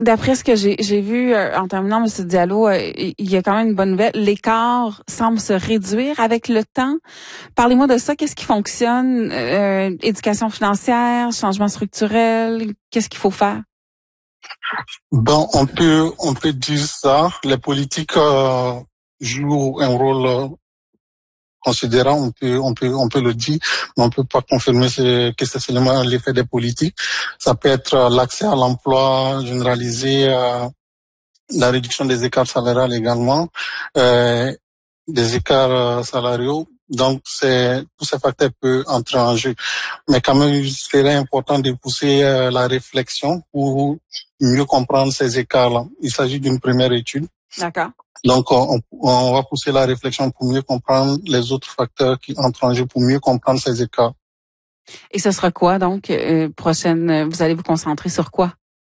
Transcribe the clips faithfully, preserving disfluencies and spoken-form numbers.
D'après ce que j'ai, j'ai vu euh, en terminant, M. Diallo, euh, il y a quand même une bonne nouvelle. L'écart semble se réduire avec le temps. Parlez-moi de ça. Qu'est-ce qui fonctionne? Euh, éducation financière, changement structurel, qu'est-ce qu'il faut faire? Bon, on peut, on peut dire ça. Les politiques euh, jouent un rôle euh, considérant, on peut, on peut, on peut le dire, mais on peut pas confirmer ce, que c'est seulement l'effet des politiques. Ça peut être l'accès à l'emploi généralisé, euh, la réduction des écarts salariales également, euh, des écarts euh, salariaux. Donc, c'est, tous ces facteurs peuvent entrer en jeu. Mais quand même, il serait important de pousser euh, la réflexion pour mieux comprendre ces écarts-là. Il s'agit d'une première étude. D'accord. Donc, on, on va pousser la réflexion pour mieux comprendre les autres facteurs qui entrent en jeu, pour mieux comprendre ces écarts. Et ce sera quoi, donc, euh, prochaine, vous allez vous concentrer sur quoi?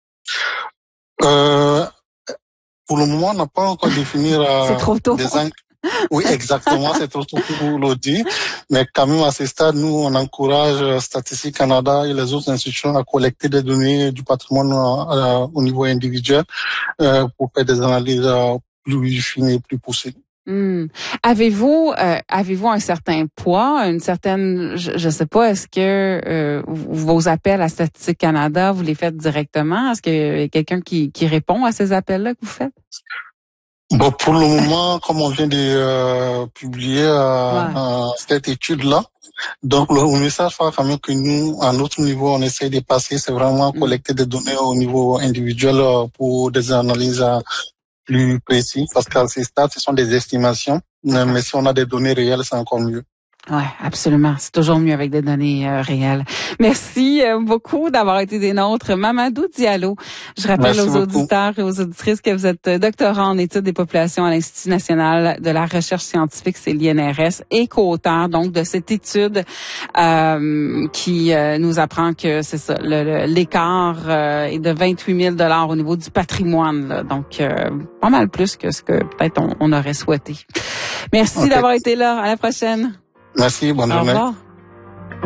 Euh, pour le moment, on n'a pas encore défini euh, c'est trop tôt. des ang- Oui, exactement, c'est trop tôt pour le dire. Mais quand même, à ce stade, nous, on encourage Statistique Canada et les autres institutions à collecter des données du patrimoine euh, au niveau individuel euh, pour faire des analyses euh, plus fines et plus poussées. Hmm. Avez-vous euh, avez-vous un certain poids, une certaine, je, je sais pas, est-ce que euh, vos appels à Statistique Canada, vous les faites directement? Est-ce qu'il y a quelqu'un qui, qui répond à ces appels-là que vous faites? Bon, pour le moment, comme on vient de euh, publier euh, Ouais. euh, cette étude-là, donc le message fort quand même que nous, à notre niveau, on essaie de passer, c'est vraiment Hmm. collecter des données au niveau individuel euh, pour des analyses euh, plus précises, parce qu'à ces stades, ce sont des estimations, mais, mais si on a des données réelles, c'est encore mieux. Ouais, absolument. C'est toujours mieux avec des données euh, réelles. Merci euh, beaucoup d'avoir été des nôtres. Mamadou Diallo, je rappelle Merci aux beaucoup. auditeurs et aux auditrices que vous êtes doctorant en études des populations à l'Institut national de la recherche scientifique, c'est l'I N R S, et co-auteur donc de cette étude euh, qui euh, nous apprend que c'est ça, le, le, l'écart euh, est de vingt-huit mille dollars au niveau du patrimoine. Là. Donc, euh, pas mal plus que ce que peut-être on, on aurait souhaité. Merci Okay. d'avoir été là. À la prochaine. Merci, bonne Au journée. revoir.